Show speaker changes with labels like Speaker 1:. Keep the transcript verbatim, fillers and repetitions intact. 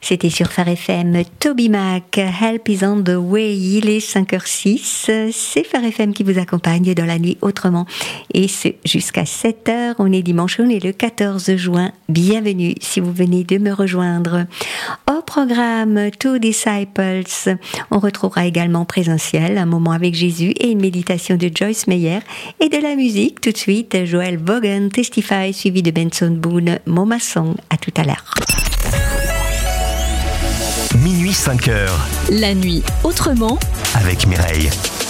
Speaker 1: C'était sur Phare F M, Toby Mac, Help is on the way, il est cinq heures six, c'est Phare F M qui vous accompagne dans la nuit autrement, et c'est jusqu'à sept heures, on est dimanche, on est le quatorze juin, bienvenue si vous venez de me rejoindre. Au programme Two Disciples, on retrouvera également présentiel, un moment avec Jésus et une méditation de Joyce Meyer, et de la musique tout de suite, Joel Vaughan, Testify, suivi de Benson Boone, Mama Song, à tout à l'heure.
Speaker 2: Minuit cinq heures.
Speaker 3: La nuit autrement
Speaker 2: avec Mireille.